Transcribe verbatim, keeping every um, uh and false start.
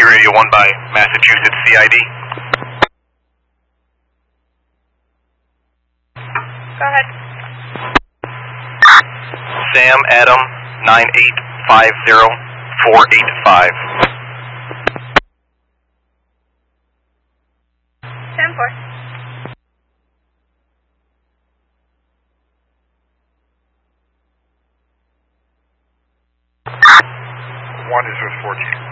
Radio one by Massachusetts C I D. Go ahead. Sam Adam nine eight five zero four eight five. ten four. One is with four G.